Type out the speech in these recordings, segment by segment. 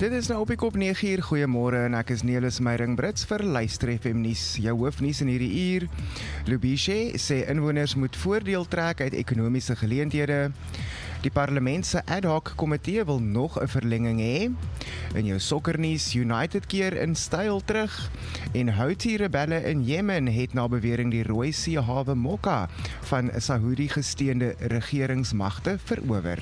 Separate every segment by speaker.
Speaker 1: Dit is nou op die kop 9 uur, goeiemôre en ek is Nelis Meiring Brits vir Luister FM nuus. Jou hoofnuus in hierdie uur. Lubishe sê inwoners moet voordeel trek uit ekonomiese geleenthede. Die parlement se ad hoc komitee wil nog 'n verlenging hê. In jou sokkernuus, United keer in styl terug en Houthi-rebelle in Jemen het na bewering die Rooi See hawe Mokka van Saudi gesteunde regeringsmagte verower.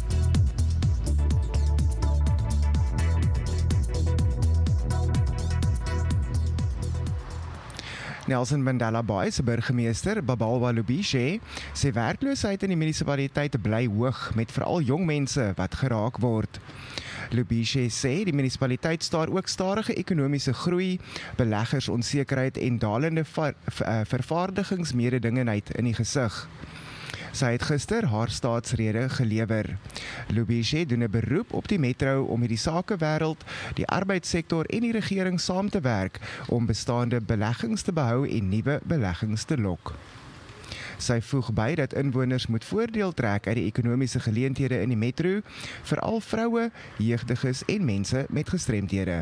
Speaker 1: Nelson Mandela Bay se burgemeester, Babalwa Lubishe, sê werkloosheid in die munisipaliteit bly hoog met veral jong mense wat geraak word. Lubishe sê die munisipaliteit staar ook stadige ekonomiese groei, beleggersonsekerheid en dalende vervaardigingsmededingendheid in die gesig. Sy het gister haar staatsrede gelewer. Lubishe doen 'n beroep op die metro om met die sakewêreld, die arbeidssektor en die regering saam te werk om bestaande beleggings te behou en nuwe beleggings te lok. Sy voeg by dat inwoners moet voordeel trek uit die ekonomiese geleenthede in die metro, veral vroue, jeugdiges en mense met gestremdhede.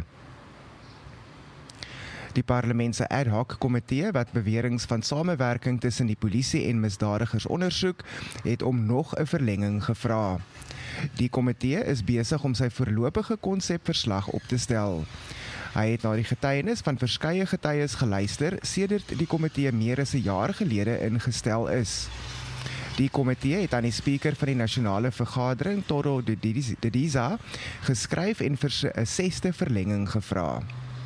Speaker 1: Die parlement se ad hoc komitee wat beweringe van samewerking tussen die polisie en misdadigers ondersoek, het om nog 'n verlenging gevra. Die komitee is besig om sy voorlopige konsepverslag op te stel. Hy het na die getuienis van verskeie getuies geluister sedert die komitee meer as 'n jaar gelede ingestel is. Die komitee het aan die spreker van die nasionale vergadering, Toro Didiza, geskryf en vir 'n 6de verlenging gevra.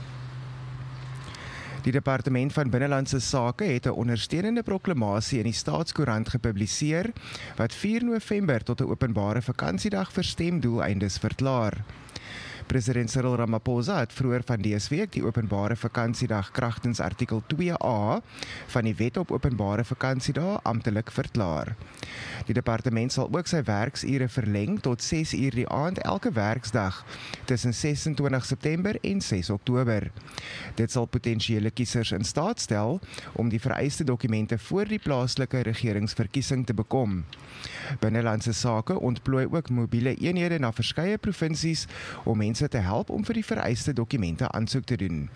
Speaker 1: Die Departement van Binnelandse Sake het 'n ondersteunende proklamasie in die Staatskoerant gepubliseer wat 4 November tot 'n openbare vakansiedag vir stemdoeleindes verklaar. President Cyril Ramaphosa het vroeër van dese week die openbare vakansiedag kragtens artikel 2A van die Wet op Openbare Vakansiedae amptelik verklaar. Die departement sal ook sy werksure verleng tot 6 uur die aand elke werksdag tussen 26 September en 6 Oktober. Dit sal potensiële kiesers in staat stel om die vereiste dokumente voor die plaaslike regeringsverkiesing te bekom. Binnelandse Sake ontplooi ook mobiele eenhede na verskeie provinsies om mense te help om vir die vereiste dokumente aansoek te doen.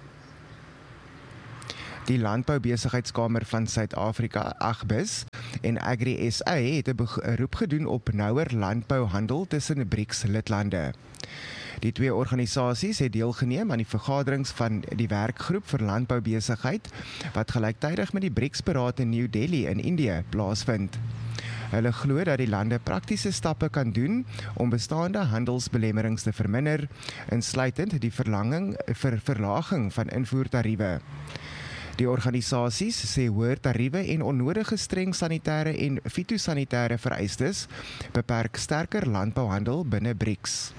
Speaker 1: Die Landboubesigheidskamer van Suid-Afrika, AGBIS, en Agri SA het 'n beroep gedoen op nouer landbouhandel tussen BRICS-lidlande. Die twee organisasies het deelgeneem aan die vergaderings van die werkgroep vir landboubesigheid wat gelyktydig met die BRICS-beraad in New Delhi in Indië plaasvind. Hulle glo dat die lande praktiese stappe kan doen om bestaande handelsbelemmerings te verminder, insluitend die verlaging van invoertariewe. Die organisasies sê hoër tariewe en onnodige streng sanitêre en fitosanitêre vereistes beperk sterker landbouhandel binne BRICS.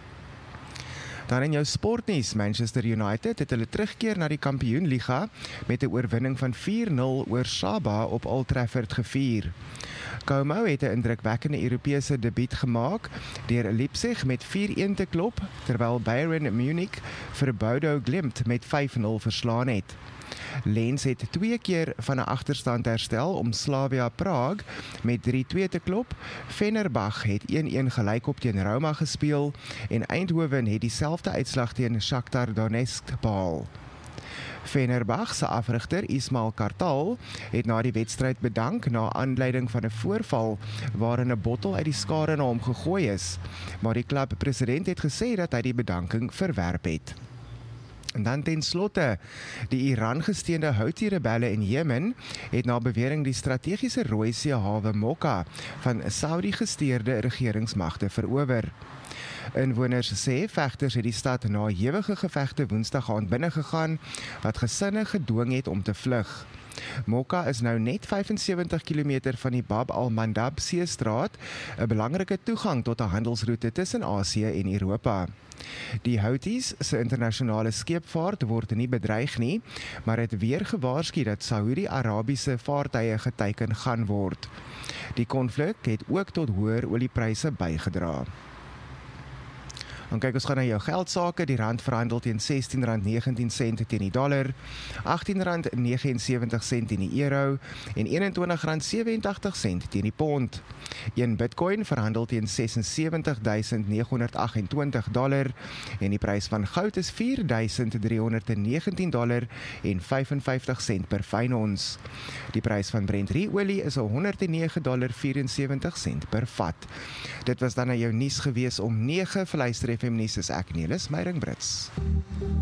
Speaker 1: Dan in jou sportnuus, Manchester United het hulle terugkeer na die Kampioenliga met 'n oorwinning van 4-0 oor Saba op Old Trafford gevier. Como het 'n indrukwekkende Europese debuut gemaak deur Leipzig met 4-1 te klop, terwyl Bayern Munich vir Bodo Glimt met 5-0 verslaan het. Lens het 2 keer van 'n agterstand herstel om Slavia Praag met 3-2 te klop. Fenerbahce het 1-1 gelykop teen Roma gespeel en Eindhoven het dieselfde uitslag teen Shakhtar Donetsk behaal. Fenerbahce se afrigter Ismail Kartal het na die wedstryd bedank na aanleiding van 'n voorval waarin 'n bottel uit die skare na hom gegooi is, maar die klubpresident het gesê dat hy die bedanking verwerp het. En dan ten slotte, die Iran-gesteunde Houthi-rebelle in Jemen het na bewering die strategiese Rooi See hawe Mokka van Saudi-gesteurde regeringsmagte verower. Inwoners sê vegters het die stad na ewige gevegte Woensdag aand binnegegaan wat gesinne gedwing het om te vlug. Mokka is nou net 75 km van die Bab al-Mandab seestraat, 'n belangrike toegang tot 'n handelsroete tussen Asië en Europa. Die Houthis se internasionale skeepvaart word nie bedreig nie, maar het weer gewaarsku dat Saudi-Arabiese vaartuie geteiken gaan word. Die konflik het ook tot hoër oliepryse bygedra. Dan kyk ons gaan na jou geldsaake, die rand verhandel teen R16.19 teen die dollar, R18.79 teen die euro en R21.87 teen die pond. 1 Bitcoin verhandel teen $76,928 en die prys van goud is $4,319 per fyn ons. Die prys van Brent-olie is $109,74 per vat. Dit was dan na jou nuus gewees om 9 vir Luister FM nuus is ek Nelis Meiring Brits.